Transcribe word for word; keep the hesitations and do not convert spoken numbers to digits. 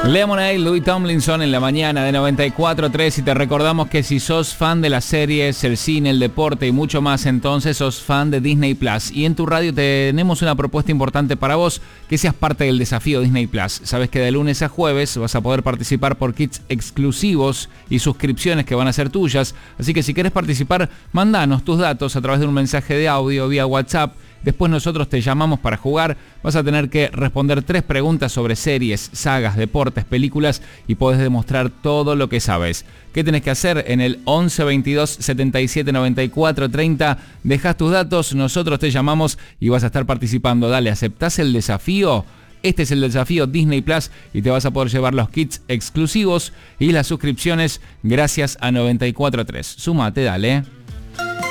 Lemonade, Louis Tomlinson en la mañana de noventa y cuatro punto tres, y te recordamos que si sos fan de las series, el cine, el deporte y mucho más, entonces sos fan de Disney Plus. Y en tu radio tenemos una propuesta importante para vos, que seas parte del desafío Disney Plus. Sabes que de lunes a jueves vas a poder participar por kits exclusivos y suscripciones que van a ser tuyas. Así que si querés participar, mandanos tus datos a través de un mensaje de audio vía WhatsApp. Después nosotros te llamamos para jugar. Vas a tener que responder tres preguntas sobre series, sagas, deportes, películas, y podés demostrar todo lo que sabes. ¿Qué tenés que hacer? En el once veintidós setenta y siete noventa y cuatro treinta dejás tus datos, nosotros te llamamos y vas a estar participando. Dale, ¿aceptás el desafío? Este es el desafío Disney Plus y te vas a poder llevar los kits exclusivos y las suscripciones gracias a noventa y cuatro punto tres. Sumate, dale.